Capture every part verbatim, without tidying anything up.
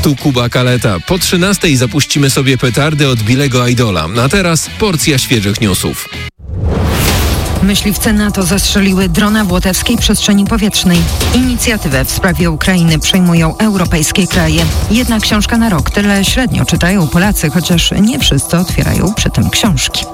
Tu Kuba Kaleta. Po trzynastej zapuścimy sobie petardy od Billego Idola. A teraz porcja świeżych newsów. Myśliwce NATO zastrzeliły drona w łotewskiej przestrzeni powietrznej. Inicjatywę w sprawie Ukrainy przejmują europejskie kraje. Jedna książka na rok. Tyle średnio czytają Polacy, chociaż nie wszyscy otwierają przy tym książki.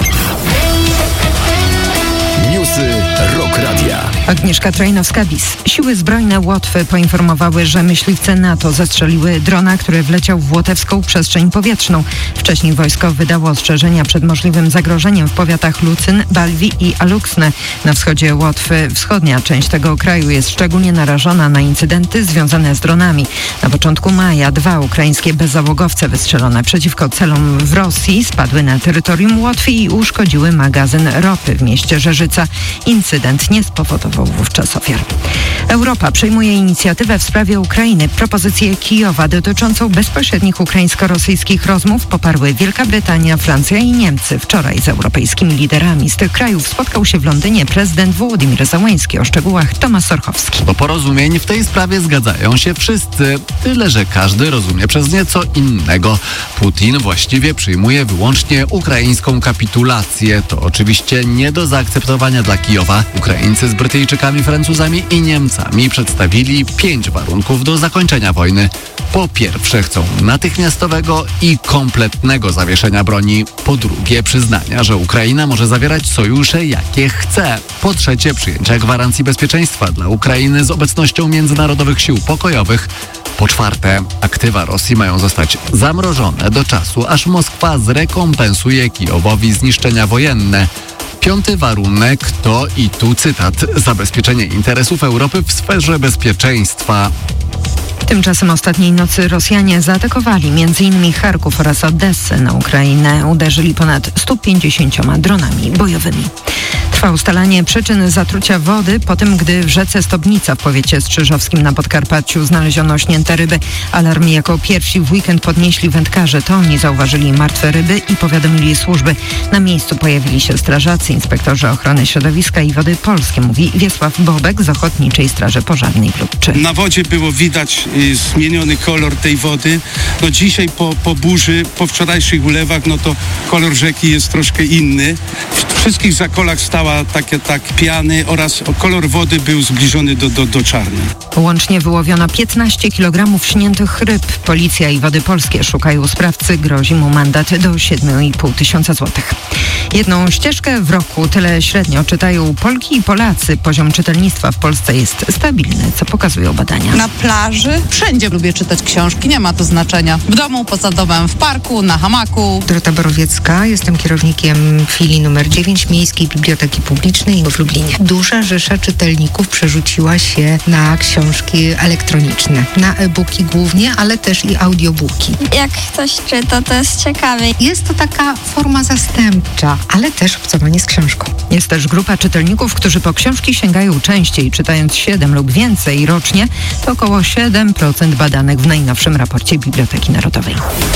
Newsy Rock Radia. Agnieszka Trajnowska-Bis. Siły zbrojne Łotwy poinformowały, że myśliwce NATO zastrzeliły drona, który wleciał w łotewską przestrzeń powietrzną. Wcześniej wojsko wydało ostrzeżenia przed możliwym zagrożeniem w powiatach Lucyn, Balwi i Aluksne. Na wschodzie Łotwy wschodnia część tego kraju jest szczególnie narażona na incydenty związane z dronami. Na początku maja dwa ukraińskie bezzałogowce wystrzelone przeciwko celom w Rosji spadły na terytorium Łotwy i uszkodziły magazyn ropy w mieście Żerzyca. Incydent nie spowodował wówczas ofiar. Europa przejmuje inicjatywę w sprawie Ukrainy. Propozycję Kijowa dotyczącą bezpośrednich ukraińsko-rosyjskich rozmów poparły Wielka Brytania, Francja i Niemcy. Wczoraj z europejskimi liderami z tych krajów spotkał się w Londynie prezydent Wołodymyr Zełenski. O szczegółach Tomasz Sorchowski. Do porozumień w tej sprawie zgadzają się wszyscy, tyle że każdy rozumie przez nieco innego. Putin właściwie przyjmuje wyłącznie ukraińską kapitulację. To oczywiście nie do zaakceptowania dla Kijowa. Ukraińcy z Brytyjczykami, Francuzami i Niemcami przedstawili pięć warunków do zakończenia wojny. Po pierwsze, chcą natychmiastowego i kompletnego zawieszenia broni. Po drugie, przyznania, że Ukraina może zawierać sojusze jakie chce. Po trzecie, przyjęcia gwarancji bezpieczeństwa dla Ukrainy z obecnością międzynarodowych sił pokojowych. Po czwarte, aktywa Rosji mają zostać zamrożone do czasu, aż Moskwa zrekompensuje Kijowowi zniszczenia wojenne. Piąty warunek to, i tu cytat, zabezpieczenie interesów Europy w sferze bezpieczeństwa. Tymczasem ostatniej nocy Rosjanie zaatakowali m.in. Charków oraz Odessę. Na Ukrainę uderzyli ponad stu pięćdziesięcioma dronami bojowymi. Trwa ustalanie przyczyn zatrucia wody po tym, gdy w rzece Stobnica w powiecie strzyżowskim na Podkarpaciu znaleziono śnięte ryby. Alarm jako pierwsi w weekend podnieśli wędkarze. To oni zauważyli martwe ryby i powiadomili służby. Na miejscu pojawili się strażacy, inspektorzy ochrony środowiska i Wody Polskie, mówi Wiesław Bobek z Ochotniczej Straży Pożarnej w Lubczy. Na wodzie było widać y, zmieniony kolor tej wody. No dzisiaj po, po burzy, po wczorajszych ulewach, no to kolor rzeki jest troszkę inny. W wszystkich zakolach stała takie tak piany oraz kolor wody był zbliżony do, do, do czarnej. Łącznie wyłowiono piętnaście kilogramów śniętych ryb. Policja i Wody Polskie szukają sprawcy. Grozi mu mandat do siedmiu i pół tysiąca złotych. Jedną ścieżkę w roku, tyle średnio czytają Polki i Polacy. Poziom czytelnictwa w Polsce jest stabilny, co pokazują badania. Na plaży, wszędzie lubię czytać książki, nie ma to znaczenia. W domu, poza domem, w parku, na hamaku. Dorota Borowiecka, jestem kierownikiem filii numer dziewięć Miejskiej Biblioteki Publicznej w Lublinie. Duża rzesza czytelników przerzuciła się na książki elektroniczne, na e-booki głównie, ale też i audiobooki. Jak ktoś czyta, to jest ciekawe. Jest to taka forma zastępcza, ale też obcowanie z książką. Jest też grupa czytelników, którzy po książki sięgają częściej, czytając siedem lub więcej rocznie. To około siedem procent badanych w najnowszym raporcie Biblioteki Narodowej.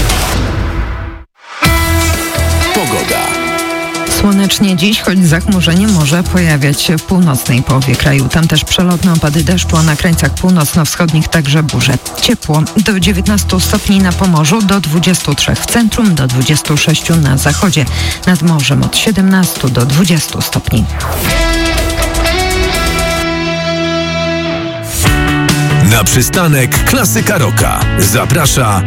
Pogoda. Słonecznie dziś, choć zachmurzenie może pojawiać się w północnej połowie kraju. Tam też przelotne opady deszczu, a na krańcach północno-wschodnich także burze. Ciepło do dziewiętnastu stopni na Pomorzu, do dwudziestu trzech w centrum, do dwudziestu sześciu na zachodzie. Nad morzem od siedemnastu do dwudziestu stopni. Na przystanek Klasyka Rocka zaprasza